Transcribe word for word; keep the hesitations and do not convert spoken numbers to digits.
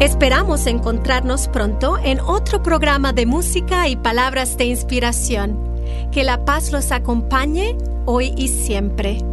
Esperamos encontrarnos pronto en otro programa de música y palabras de inspiración. Que la paz los acompañe hoy y siempre.